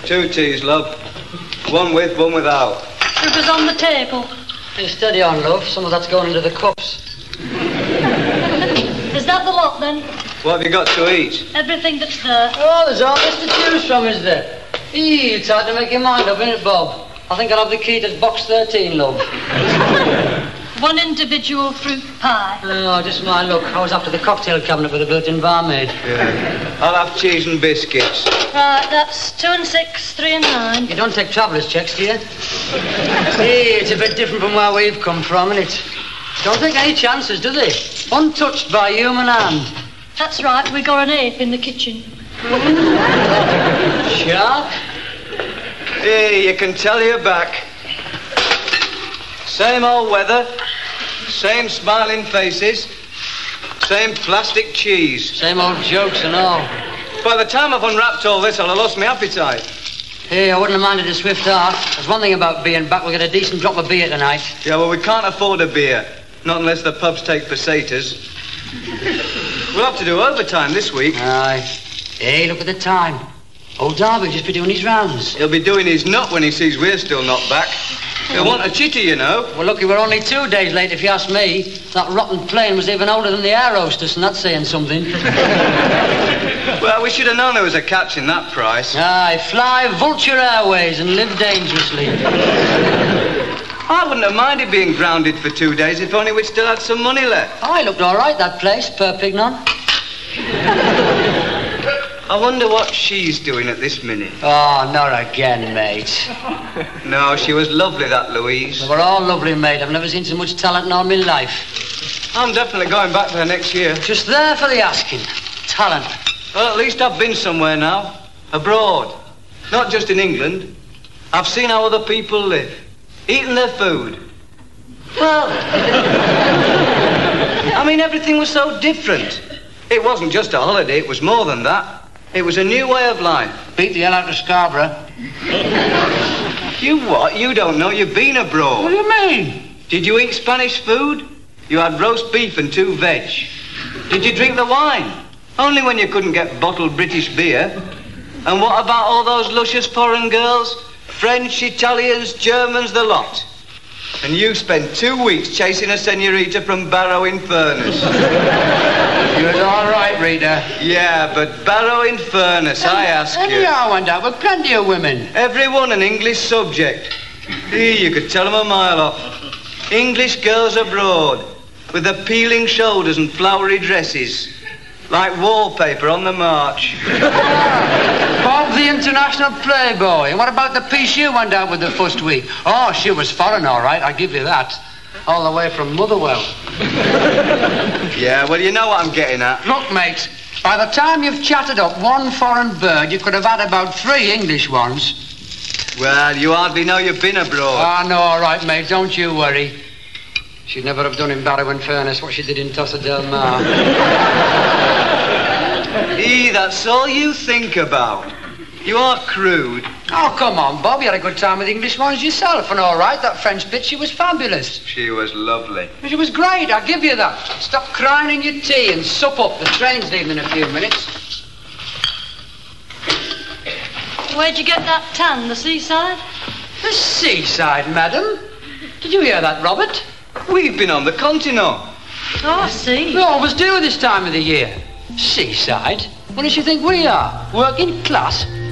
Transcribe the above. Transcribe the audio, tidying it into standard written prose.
2 teas, love. One with, one without. Sugar's on the table. Hey, steady on, love. Some of that's going into the cups. Is that the lot, then? What have you got to eat? Everything that's there. Oh, there's all this to choose from, is there? It's hard to make your mind up, isn't it, Bob? I think I'll have the key to box 13, love. 1 individual fruit pie. Oh, just my luck. I was after the cocktail cabinet with a built-in barmaid. Yeah. I'll have cheese and biscuits. Right, that's 2 and 6, 3 and 9. You don't take travellers' checks, do you? Hey, it's a bit different from where we've come from, isn't it? Don't take any chances, do they? Untouched by human hand. That's right, we got an ape in the kitchen. Sharp? Hey, you can tell you're back. Same old weather, same smiling faces, same plastic cheese. Same old jokes and all. By the time I've unwrapped all this, I'll have lost my appetite. Hey, I wouldn't have minded a swift heart. There's one thing about being back, we'll get a decent drop of beer tonight. Yeah, well, we can't afford a beer. Not unless the pubs take pesetas. We'll have to do overtime this week. Aye. Hey, look at the time. Old Darby'll just be doing his rounds. He'll be doing his nut when he sees we're still not back. He'll want a chitty, you know. Well, lucky we're only 2 days late, if you ask me. That rotten plane was even older than the air hostess, and that's saying something. Well, we should have known there was a catch in that price. Aye, fly Vulture Airways and live dangerously. I wouldn't have minded being grounded for 2 days if only we'd still had some money left. Oh, it looked all right, that place, Perpignan. I wonder what she's doing at this minute. Oh, not again, mate. No, she was lovely, that Louise. They were all lovely, mate. I've never seen so much talent in all my life. I'm definitely going back there next year. Just there for the asking. Talent. Well, at least I've been somewhere now. Abroad. Not just in England. I've seen how other people live. Eating their food. Well, I mean, everything was so different. It wasn't just a holiday, it was more than that. It was a new way of life. Beat the hell out of Scarborough. You what? You don't know. You've been abroad. What do you mean? Did you eat Spanish food? You had roast beef and 2 veg. Did you drink the wine? Only when you couldn't get bottled British beer. And what about all those luscious foreign girls? French, Italians, Germans, the lot. And you spent 2 weeks chasing a senorita from Barrow-in-Furness. You was all right, Rita. Yeah, but Barrow-in-Furness, I ask you. Yeah, I went out with plenty of women. Every one an English subject. Here, you could tell them a mile off. English girls abroad, with appealing shoulders and flowery dresses. Like wallpaper on the march. Bob, the international playboy. And what about the piece you went out with the first week? Oh, she was foreign, all right, I'll give you that. All the way from Motherwell. Yeah, well, you know what I'm getting at. Look, mate, by the time you've chatted up 1 foreign bird, you could have had about 3 English ones. Well, you hardly know you've been abroad. Ah, no, all right, mate, don't you worry. She'd never have done in Barrow-in-Furness what she did in Tossa del Mar. That's all you think about. You are crude. Oh, come on, Bob. You had a good time with English ones yourself, and all right, that French bitch, she was fabulous. She was lovely. She was great, I'll give you that. Stop crying in your tea and sup up. The train's leaving in a few minutes. Where'd you get that tan, the seaside? The seaside, madam? Did you hear that, Robert? We've been on the continent. Oh, I see. We always do this time of the year. Seaside? What does she think we are? Working class?